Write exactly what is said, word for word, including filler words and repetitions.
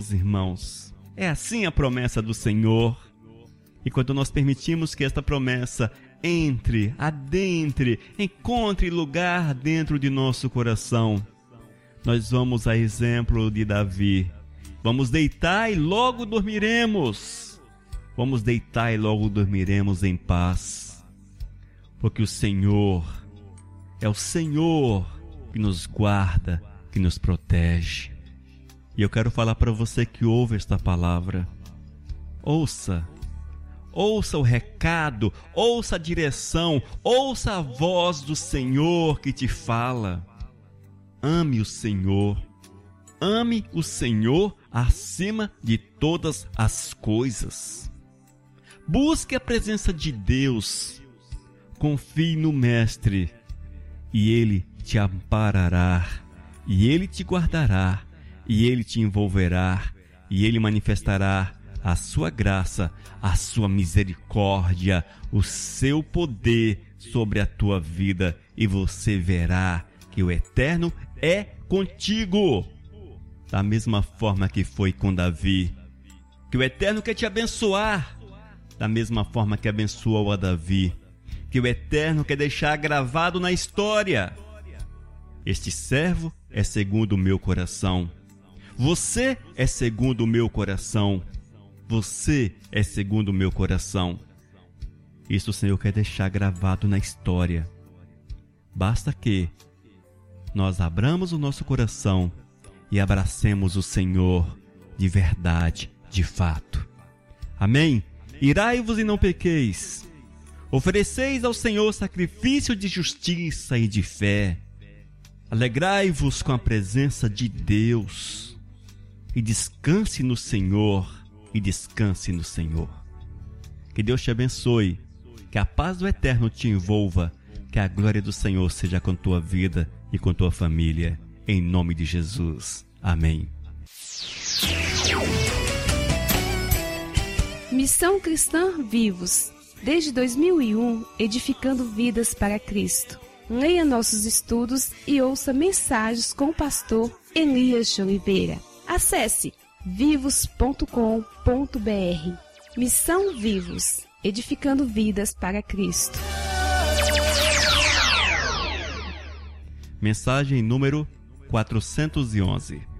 irmãos, é assim a promessa do Senhor. E quando nós permitimos que esta promessa entre, adentre, encontre lugar dentro de nosso coração, nós vamos a exemplo de Davi. Vamos deitar e logo dormiremos. Vamos deitar e logo dormiremos em paz. Porque o Senhor é o Senhor que nos guarda, que nos protege. E eu quero falar para você que ouve esta palavra. Ouça. Ouça o recado, ouça a direção, ouça a voz do Senhor que te fala. Ame o Senhor. Ame o Senhor acima de todas as coisas. Busque a presença de Deus. Confie no Mestre e Ele te amparará, e Ele te guardará, e Ele te envolverá, e Ele manifestará a sua graça, a sua misericórdia, o seu poder sobre a tua vida, e você verá que o Eterno é contigo. Da mesma forma que foi com Davi, que o Eterno quer te abençoar, da mesma forma que abençoou a Davi, que o Eterno quer deixar gravado na história. Este servo é segundo o meu coração. Você é segundo o meu coração. Você é segundo o meu coração. Isso o Senhor quer deixar gravado na história. Basta que nós abramos o nosso coração e abracemos o Senhor de verdade, de fato. Amém? Irai-vos e não pequeis. Ofereceis ao Senhor sacrifício de justiça e de fé. Alegrai-vos com a presença de Deus. E descanse no Senhor. E descanse no Senhor. Que Deus te abençoe. Que a paz do Eterno te envolva. Que a glória do Senhor seja com tua vida e com tua família. Em nome de Jesus. Amém. Missão Cristã Vivos. Desde dois mil e um, edificando vidas para Cristo. Leia nossos estudos e ouça mensagens com o pastor Elias de Oliveira. Acesse vivos ponto com ponto br. Missão Vivos, edificando vidas para Cristo. Mensagem número quatrocentos e onze.